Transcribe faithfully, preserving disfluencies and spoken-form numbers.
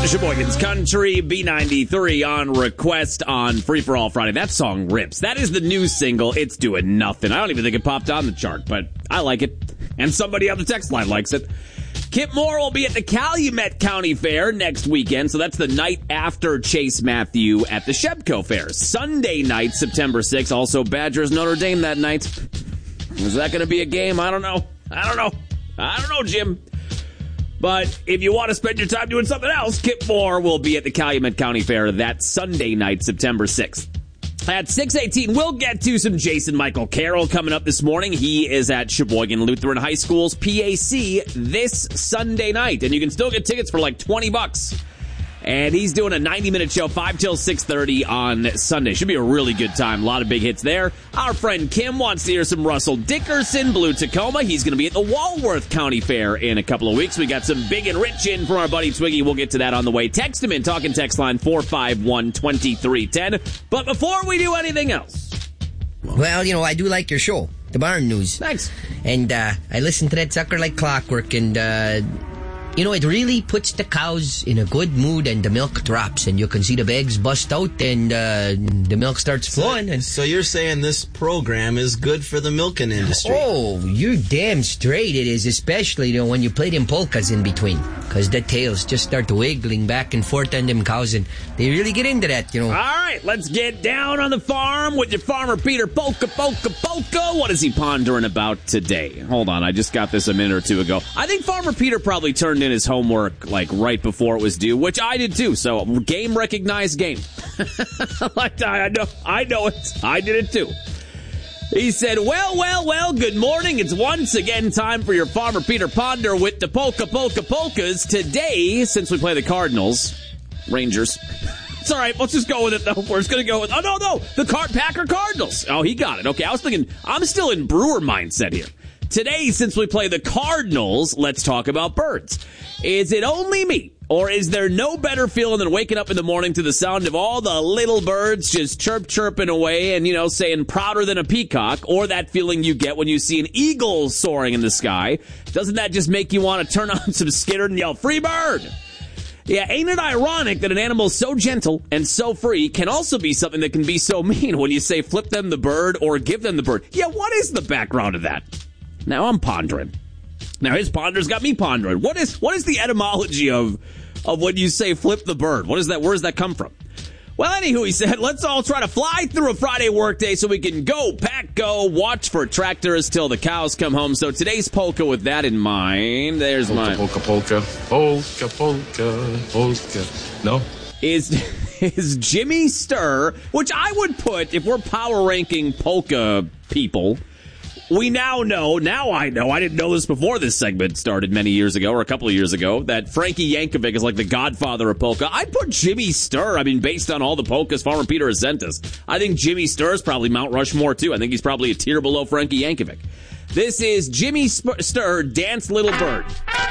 Sheboygan's Country, B ninety-three on request on Free For All Friday. That song rips. That is the new single. It's doing nothing. I don't even think it popped on the chart, but I like it. And somebody on the text line likes it. Kip Moore will be at the Calumet County Fair next weekend, so that's the night after Chase Matthew at the Shebco Fair. Sunday night, September sixth, also Badgers Notre Dame that night. Is that going to be a game? I don't know. I don't know. I don't know, Jim. But if you want to spend your time doing something else, Kip Moore will be at the Calumet County Fair that Sunday night, September sixth. At six eighteen, we'll get to some Jason Michael Carroll coming up this morning. He is at Sheboygan Lutheran High School's P A C this Sunday night. And you can still get tickets for like twenty bucks. And he's doing a ninety-minute show, five till six thirty on Sunday. Should be a really good time. A lot of big hits there. Our friend Kim wants to hear some Russell Dickerson, Blue Tacoma. He's going to be at the Walworth County Fair in a couple of weeks. We got some Big and Rich in from our buddy Twiggy. We'll get to that on the way. Text him in, talking text line four five one, two three one zero. But before we do anything else... Well, you know, I do like your show, The Barn News. Thanks. And uh, I listen to that sucker like clockwork, and... Uh, You know, it really puts the cows in a good mood, and the milk drops, and you can see the bags bust out, and uh, the milk starts flowing. And so you're saying this program is good for the milking industry? Oh, you're damn straight it is, especially, you know, when you play them polkas in between, because the tails just start wiggling back and forth on them cows, and they really get into that, you know. All right, let's get down on the farm with your farmer Peter Polka, Polka, Polka. What is he pondering about today? Hold on, I just got this a minute or two ago. I think Farmer Peter probably turned in his homework like right before it was due, which I did too. So game recognized game. Like I know, I know it. I did it too. He said, "Well, well, well. Good morning. It's once again time for your Farmer Peter Ponder with the polka, polka, polkas today. Since we play the Cardinals, Rangers." It's all right. Let's just go with it, though. We're just going to go with... Oh, no, no. The Car- Packer Cardinals. Oh, he got it. Okay, I was thinking... I'm still in Brewer mindset here. Today, since we play the Cardinals, let's talk about birds. Is it only me, or is there no better feeling than waking up in the morning to the sound of all the little birds just chirp, chirping away and, you know, saying prouder than a peacock, or that feeling you get when you see an eagle soaring in the sky? Doesn't that just make you want to turn on some Skidder and yell, "Free bird"? Yeah, ain't it ironic that an animal so gentle and so free can also be something that can be so mean when you say flip them the bird or give them the bird? Yeah, what is the background of that? Now I'm pondering. Now his ponder's got me pondering. What is what is the etymology of of when you say flip the bird? What is that? Where does that come from? Well, anywho, he said, let's all try to fly through a Friday workday so we can go, pack, go, watch for tractors till the cows come home. So today's polka with that in mind. There's polka, my polka, polka, polka, polka, polka. No? Is is Jimmy Sturr, which I would put, if we're power ranking polka people, we now know, now I know, I didn't know this before this segment started many years ago, or a couple of years ago, that Frankie Yankovic is like the godfather of polka. I'd put Jimmy Sturr, I mean, based on all the polkas Farmer Peter has sent us. I think Jimmy Sturr is probably Mount Rushmore, too. I think he's probably a tier below Frankie Yankovic. This is Jimmy Sp- Sturr, Dance Little Bird.